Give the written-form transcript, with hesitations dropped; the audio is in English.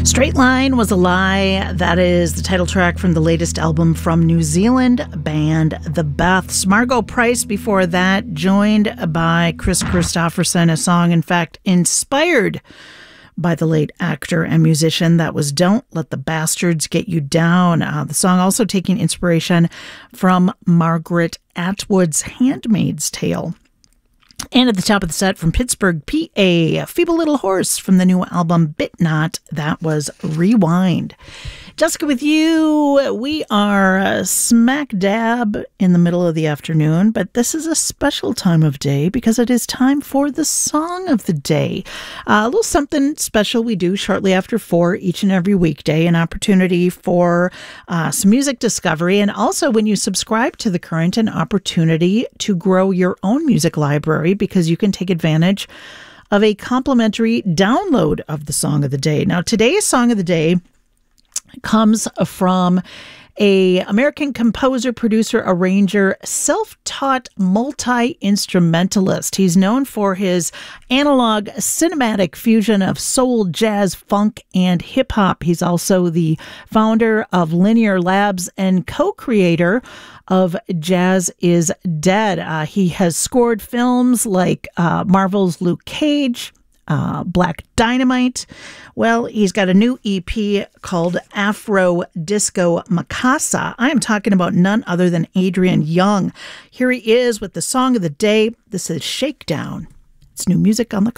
Straight Line Was a Lie. That is the title track from the latest album from New Zealand band The Beths. Margo Price before that, joined by Chris Christopherson, a song, in fact, inspired by the late actor and musician. That was Don't Let the Bastards Get You Down. The song also taking inspiration from Margaret Atwood's Handmaid's Tale. And at the top of the set from Pittsburgh, PA, Feeble Little Horse from the new album Bit Not. That was Rewind. Jessica with you. We are smack dab in the middle of the afternoon, but this is a special time of day because it is time for the song of the day. A little something special we do shortly after 4 each and every weekday, an opportunity for some music discovery, and also when you subscribe to The Current, an opportunity to grow your own music library because you can take advantage of a complimentary download of the song of the day. Now, today's song of the day comes from a American composer, producer, arranger, self-taught multi-instrumentalist. He's known for his analog cinematic fusion of soul, jazz, funk, and hip-hop. He's also the founder of Linear Labs and co-creator of Jazz is Dead. He has scored films like Marvel's Luke Cage, Black Dynamite. Well, he's got a new EP called Afro Disco Macasa. I am talking about none other than Adrian Younge. Here he is with the song of the day. This is Shakedown. It's new music on The Current.